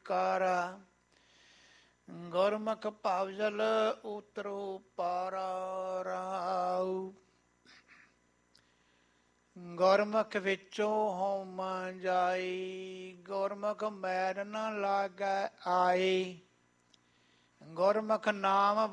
ਵਿਕਾਰਾ। ਗੁਰਮੁਖ ਭਵਜਲ ਉਤਰੋ ਪਾਰਾ ਰਾਉ। ਗੁਰਮੁਖ ਵਿੱਚੋਂ ਹਉਮੈ ਜਾਈ, ਗੁਰਮੁਖ ਮੈਲ ਨ ਲਾਗੈ ਆਈ। ਗੁਰਮੁਖ ਨਾਮ